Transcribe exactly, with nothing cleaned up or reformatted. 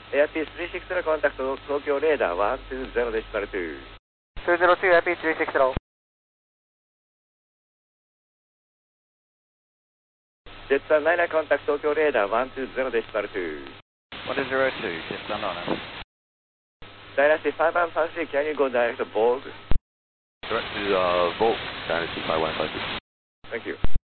Airspeed three six zero contact Tokyo radar one two zero decimal two. two zero two Airspeed three six zero. Jetson niner contact Tokyo radar one two zero decimal two. one two zero two, Jetson niner. Dynasty five one five six, can you go direct to Vogue? Direct to uh, Volk, Dynasty five one five six. Thank you.